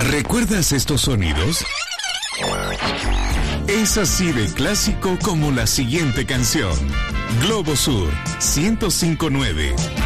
¿Recuerdas estos sonidos? Es así de clásico como la siguiente canción. Globo Sur 105.9.